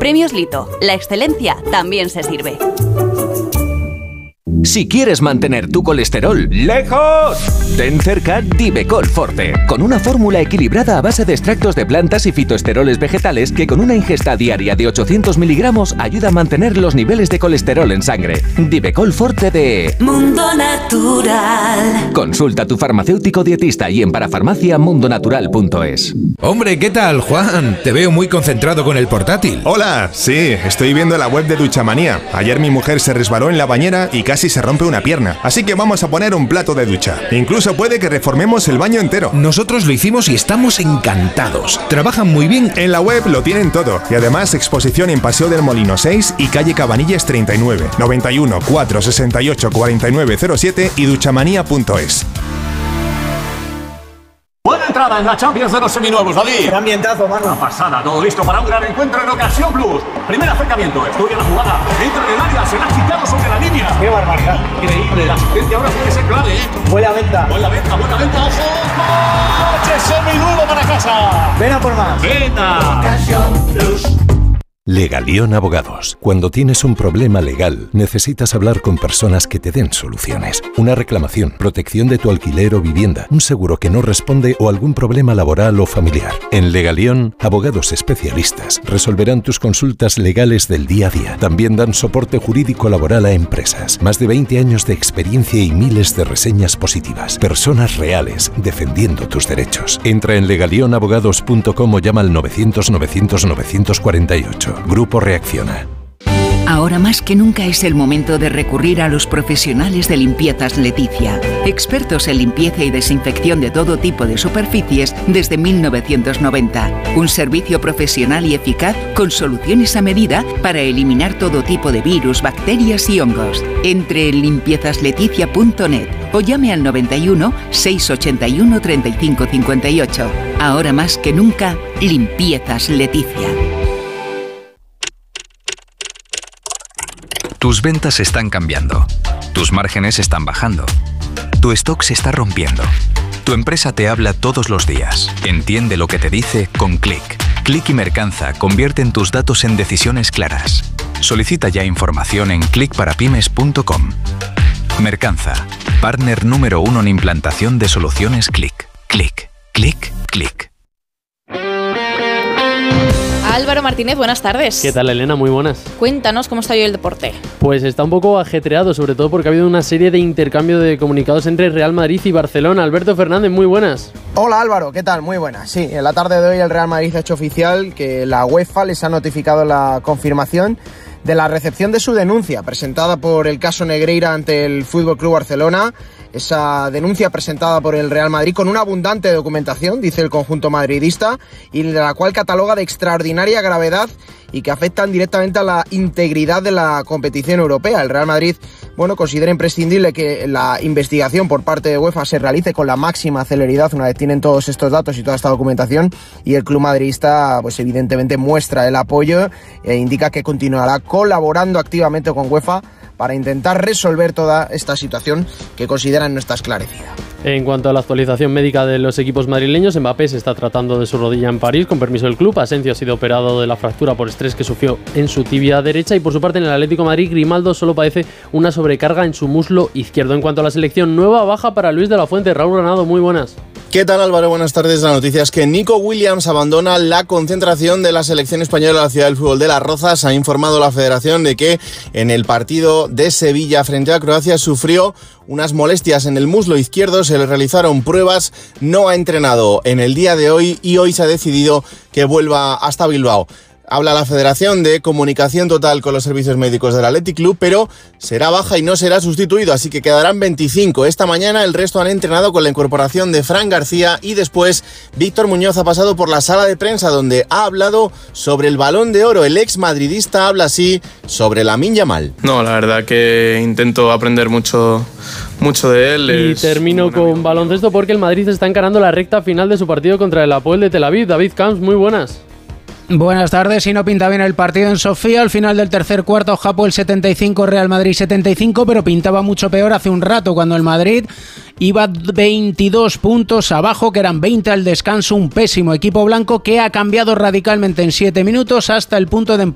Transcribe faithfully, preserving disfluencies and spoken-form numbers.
Premios Lito. La excelencia también se sirve. Si quieres mantener tu colesterol lejos, ten cerca Divecol Forte, con una fórmula equilibrada a base de extractos de plantas y fitoesteroles vegetales que con una ingesta diaria de ochocientos miligramos ayuda a mantener los niveles de colesterol en sangre. Divecol Forte de Mundo Natural. Consulta a tu farmacéutico dietista y en parafarmacia mundonatural punto es. Hombre, ¿qué tal, Juan? Te veo muy concentrado con el portátil. Hola, sí, estoy viendo la web de Duchamanía. Ayer mi mujer se resbaló en la bañera y casi se rompe una pierna, así que vamos a poner un plato de ducha. Incluso puede que reformemos el baño entero. Nosotros lo hicimos y estamos encantados. Trabajan muy bien. En la web lo tienen todo y además exposición en Paseo del Molino seis y calle Cabanillas treinta y nueve, noventa y uno, cuatrocientos sesenta y ocho, cuarenta y nueve cero siete y duchamanía punto es. Buena entrada en la Champions de los seminuevos, David. ¡Qué ambientazo, mano! Una pasada, todo listo para un gran encuentro en Ocasión Plus. Primer acercamiento, estudia la jugada, entra en el área, se la ha quitado sobre la línea. ¡Qué barbaridad! Increíble, la asistencia ahora puede ser clave, ¿eh? Buena venta. Buena venta, buena venta, ojo. ¡Coche seminuevo para casa! Ven a por más. ¡Venta! Ocasión Plus. Legalión Abogados. Cuando tienes un problema legal, necesitas hablar con personas que te den soluciones. Una reclamación, protección de tu alquiler o vivienda, un seguro que no responde o algún problema laboral o familiar. En Legalión, abogados especialistas resolverán tus consultas legales del día a día. También dan soporte jurídico laboral a empresas. Más de veinte años de experiencia y miles de reseñas positivas. Personas reales defendiendo tus derechos. Entra en legalión abogados punto com o llama al novecientos novecientos novecientos cuarenta y ocho. Grupo Reacciona. Ahora más que nunca es el momento de recurrir a los profesionales de Limpiezas Leticia, expertos en limpieza y desinfección de todo tipo de superficies desde mil novecientos noventa. Un servicio profesional y eficaz con soluciones a medida para eliminar todo tipo de virus, bacterias y hongos. Entre en limpiezas leticia punto net o llame al noventa y uno, seiscientos ochenta y uno, treinta y cinco cincuenta y ocho. Ahora más que nunca, Limpiezas Leticia. Tus ventas están cambiando, tus márgenes están bajando, tu stock se está rompiendo. Tu empresa te habla todos los días. Entiende lo que te dice con Click. Click y Mercanza convierten tus datos en decisiones claras. Solicita ya información en click para pymes punto com. Mercanza, partner número uno en implantación de soluciones Click. Click, click, click. Álvaro Martínez, buenas tardes. ¿Qué tal, Elena? Muy buenas. Cuéntanos cómo está hoy el deporte. Pues está un poco ajetreado, sobre todo porque ha habido una serie de intercambio de comunicados entre Real Madrid y Barcelona. Alberto Fernández, muy buenas. Hola Álvaro, ¿qué tal? Muy buenas. Sí, en la tarde de hoy el Real Madrid ha hecho oficial que la UEFA les ha notificado la confirmación de la recepción de su denuncia presentada por el caso Negreira ante el F C Barcelona. Esa denuncia presentada por el Real Madrid con una abundante documentación, dice el conjunto madridista, y de la cual cataloga de extraordinaria gravedad y que afectan directamente a la integridad de la competición europea. El Real Madrid, bueno, considera imprescindible que la investigación por parte de UEFA se realice con la máxima celeridad una vez tienen todos estos datos y toda esta documentación, y el club madridista pues evidentemente muestra el apoyo e indica que continuará colaborando activamente con UEFA para intentar resolver toda esta situación que consideran no está esclarecida. En cuanto a la actualización médica de los equipos madrileños, Mbappé se está tratando de su rodilla en París con permiso del club. Asensio ha sido operado de la fractura por estrés que sufrió en su tibia derecha, y por su parte en el Atlético de Madrid, Grimaldo solo padece una sobrecarga en su muslo izquierdo. En cuanto a la selección, nueva baja para Luis de la Fuente. Raúl Granado, muy buenas. ¿Qué tal, Álvaro? Buenas tardes. La noticia es que Nico Williams abandona la concentración de la selección española en la Ciudad del Fútbol de Las Rozas. Ha informado la Federación de que en el partido de Sevilla frente a Croacia sufrió unas molestias en el muslo izquierdo, se le realizaron pruebas, no ha entrenado en el día de hoy y hoy se ha decidido que vuelva hasta Bilbao. Habla la Federación de comunicación total con los servicios médicos del Athletic Club, pero será baja y no será sustituido, así que quedarán veinticinco. Esta mañana el resto han entrenado con la incorporación de Fran García y después Víctor Muñoz ha pasado por la sala de prensa donde ha hablado sobre el Balón de Oro. El ex madridista habla así sobre Lamine Yamal. No, la verdad que intento aprender mucho, mucho de él. Y termino con baloncesto porque el Madrid está encarando la recta final de su partido contra el Hapoel de Tel Aviv. David Camps, muy buenas. Buenas tardes, y no pinta bien el partido en Sofía. Al final del tercer cuarto, Hapoel setenta y cinco, Real Madrid setenta y cinco, pero pintaba mucho peor hace un rato cuando el Madrid iba veintidós puntos abajo, que eran veinte al descanso. Un pésimo equipo blanco que ha cambiado radicalmente en siete minutos hasta el punto de